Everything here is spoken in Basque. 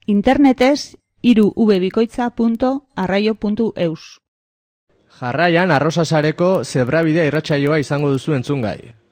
Internetez www.arraio.eus. Jarraian Arrosasareko Zebrabidea irratsaioa izango duzu entzungai.